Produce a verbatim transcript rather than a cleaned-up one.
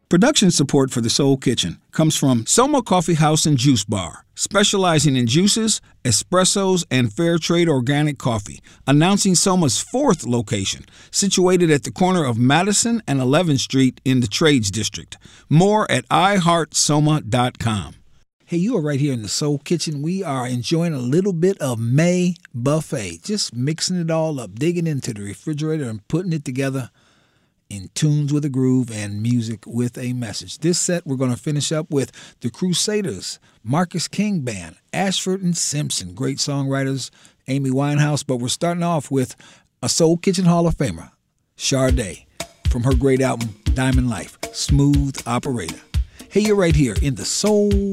Production support for the Soul Kitchen comes from Soma Coffee House and Juice Bar, specializing in juices, espressos, and fair trade organic coffee, announcing Soma's fourth location, situated at the corner of Madison and eleventh Street in the Trades District. More at i heart soma dot com. Hey, you are right here in the Soul Kitchen. We are enjoying a little bit of May Buffet, just mixing it all up, digging into the refrigerator and putting it together in tunes with a groove and music with a message. This set, we're going to finish up with the Crusaders, Marcus King Band, Ashford and Simpson, great songwriters, Amy Winehouse, but we're starting off with a Soul Kitchen Hall of Famer, Sade, from her great album, Diamond Life, Smooth Operator. Hey, you're right here in the Soul